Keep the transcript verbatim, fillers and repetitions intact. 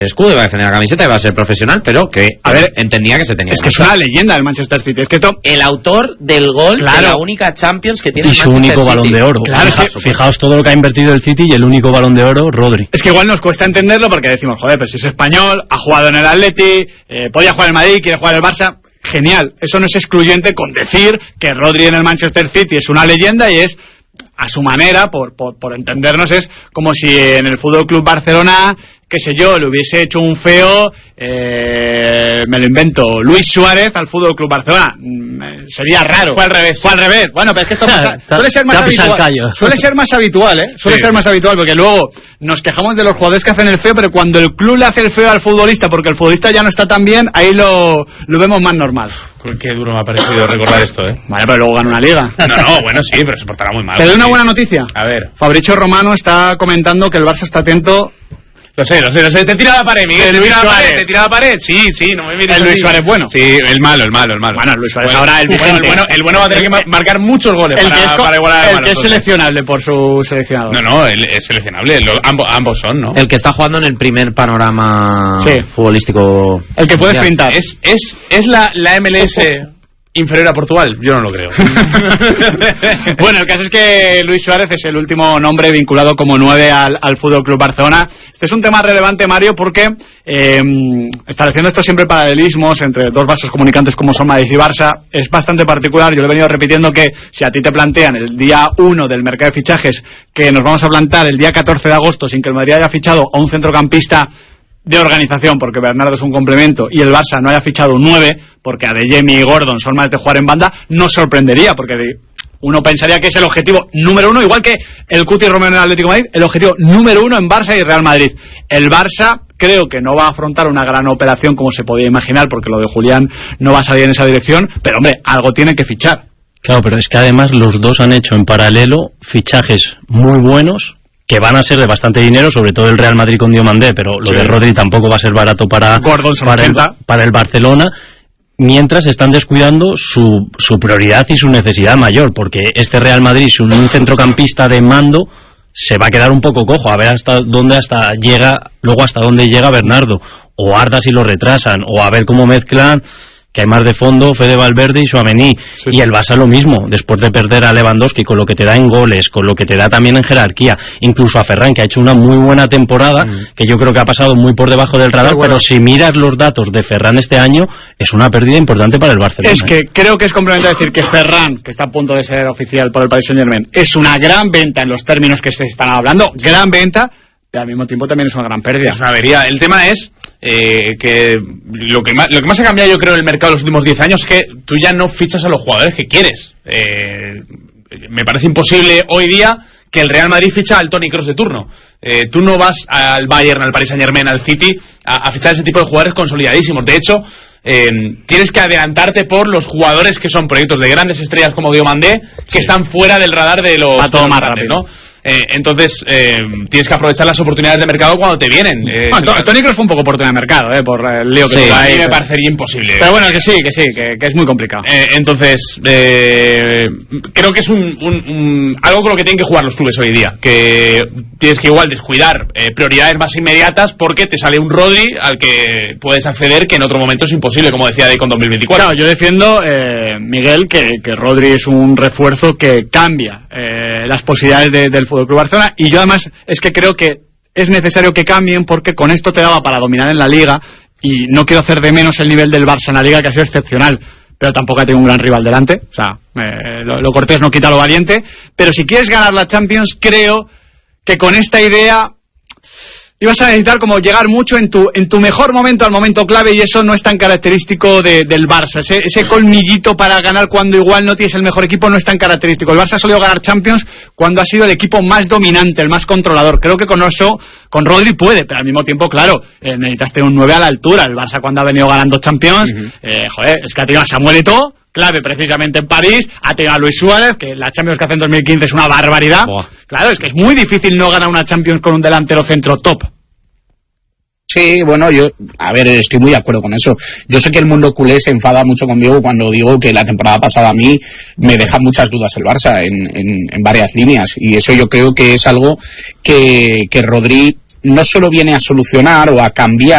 escudo, iba a defender la camiseta, iba a ser profesional, pero que a ver, entendía que se tenía. Es que es una leyenda del Manchester City. Es que esto... el autor del gol, claro, de la única Champions que tiene y el su Manchester único City. balón de oro. Claro, Fija, es que, fijaos todo lo que ha invertido el City y el único balón de oro, Rodri. Es que igual nos cuesta entenderlo porque decimos, joder, pero si es español, ha jugado en el Atleti, eh, podía jugar en el Madrid, quiere jugar en el Barça. Genial. Eso no es excluyente con decir que Rodri en el Manchester City es una leyenda y es, a su manera, por, por, por entendernos, es como si en el Fútbol Club Barcelona, qué sé yo, le hubiese hecho un feo, eh, me lo invento, Luis Suárez al Fútbol Club Barcelona. Mm, sería raro. Fue al revés. Fue al revés. Bueno, pero es que esto pasa, suele ser más habitual. Suele ser más habitual, ¿eh? Suele sí. ser más habitual porque luego nos quejamos de los jugadores que hacen el feo, pero cuando el club le hace el feo al futbolista porque el futbolista ya no está tan bien, ahí lo, lo vemos más normal. Qué duro me ha parecido recordar esto, ¿eh? Vale, pero luego gana una liga. No, no, bueno, sí, pero se portará muy mal. Te doy una sí. buena noticia. A ver. Fabrizio Romano está comentando que el Barça está atento. Lo sé, lo sé, lo sé. Te tira la pared, Miguel. El Te tira Luis la pared, Suárez. te tira la pared. Sí, sí, no me mires El Luis así. Suárez bueno. Sí, el malo, el malo, el malo. Bueno, el Luis Suárez bueno, ahora el bueno, vigente. el bueno, el bueno va a tener que ma- marcar muchos goles El para, que es, co- para igualar al el malo. que es entonces. seleccionable por su seleccionador. No, no, él es seleccionable. Lo- ambos, ambos son, ¿no? El que está jugando en el primer panorama Sí. futbolístico. El que puede mundial. sprintar. Es, es, es la, la M L S inferior a Portugal. Yo no lo creo. Bueno, el caso es que Luis Suárez es el último nombre vinculado como nueve al, al Fútbol Club Barcelona. Este es un tema relevante, Mario, porque eh, estableciendo esto siempre paralelismos entre dos vasos comunicantes como son Madrid y Barça, es bastante particular. Yo le he venido repitiendo que si a ti te plantean el día uno del mercado de fichajes que nos vamos a plantar el día catorce de agosto sin que el Madrid haya fichado a un centrocampista de organización, porque Bernardo es un complemento, y el Barça no haya fichado un nueve, porque Adeyemi y Gordon son más de jugar en banda, no sorprendería, porque de, uno pensaría que es el objetivo número uno, igual que el Cuti Romero en el Atlético de Madrid, el objetivo número uno en Barça y Real Madrid. El Barça creo que no va a afrontar una gran operación como se podía imaginar, porque lo de Julián no va a salir en esa dirección, pero hombre, algo tiene que fichar. Claro, pero es que además los dos han hecho en paralelo fichajes muy buenos, que van a ser de bastante dinero, sobre todo el Real Madrid con Diomandé, pero lo sí. de Rodri tampoco va a ser barato para, Gordon son para, el, ochenta. para el Barcelona, mientras están descuidando su, su prioridad y su necesidad mayor, porque este Real Madrid, si un centrocampista de mando, se va a quedar un poco cojo, a ver hasta dónde hasta llega, luego hasta dónde llega Bernardo, o Arda si lo retrasan, o a ver cómo mezclan, que hay más de fondo, Fede Valverde y Tchouaméni, sí, y el Barça lo mismo, después de perder a Lewandowski, con lo que te da en goles, con lo que te da también en jerarquía, incluso a Ferran, que ha hecho una muy buena temporada, mm. que yo creo que ha pasado muy por debajo del radar, bueno. Pero si miras los datos de Ferran este año, es una pérdida importante para el Barcelona. Es que ¿eh? creo que es complementario decir que Ferran, que está a punto de ser oficial por el Paris Saint-Germain, es una gran venta en los términos que se están hablando, gran venta, pero al mismo tiempo también es una gran pérdida. Es una avería. El tema es eh, que lo que más, lo que más ha cambiado, yo creo, en el mercado en los últimos diez años es que tú ya no fichas a los jugadores que quieres. Eh, me parece imposible hoy día que el Real Madrid ficha al Toni Kroos de turno. Eh, tú no vas al Bayern, al Paris Saint-Germain, al City a, a fichar ese tipo de jugadores consolidadísimos. De hecho, eh, tienes que adelantarte por los jugadores que son proyectos de grandes estrellas como Diomandé, que sí. están fuera del radar de los... Va todo más grandes, rápido, ¿no? Eh, entonces, eh, tienes que aprovechar las oportunidades de mercado cuando te vienen. Eh, bueno, Toni Kroos fue un poco oportunidad de mercado, eh, por el lío que sí, tuvo ahí. ahí. A mí me pero... parecería imposible. Pero bueno, que sí, que sí, que, que es muy complicado. Eh, entonces, eh, creo que es un, un, un, algo con lo que tienen que jugar los clubes hoy día. Que tienes que igual descuidar eh, prioridades más inmediatas porque te sale un Rodri al que puedes acceder que en otro momento es imposible, como decía de con dos mil veinticuatro. Claro, yo defiendo, eh, Miguel, que, que Rodri es un refuerzo que cambia eh, las posibilidades de, del Fútbol Club Barcelona, y yo además es que creo que es necesario que cambien porque con esto te daba para dominar en la Liga, y no quiero hacer de menos el nivel del Barça en la Liga, que ha sido excepcional, pero tampoco ha tenido un gran rival delante, o sea, eh, lo, lo cortés no quita lo valiente, pero si quieres ganar la Champions, creo que con esta idea ibas a necesitar como llegar mucho en tu en tu mejor momento al momento clave, y eso no es tan característico de, del Barça. Ese, ese colmillito para ganar cuando igual no tienes el mejor equipo no es tan característico. El Barça ha solido ganar Champions cuando ha sido el equipo más dominante, el más controlador. Creo que con eso, con Rodri puede, pero al mismo tiempo, claro, eh, necesitaste un nueve a la altura. El Barça cuando ha venido ganando Champions, uh-huh. eh, joder, es que ha tenido a Samuel Eto'o, clave precisamente en París, ha tenido a Luis Suárez, que la Champions que hace en dos mil quince es una barbaridad. Buah. Claro, es que es muy difícil no ganar una Champions con un delantero centro top. Sí, bueno, yo, a ver, estoy muy de acuerdo con eso. Yo sé que el mundo culé se enfada mucho conmigo cuando digo que la temporada pasada a mí me deja muchas dudas el Barça en, en, en varias líneas, y eso yo creo que es algo que, que Rodri no solo viene a solucionar o a cambiar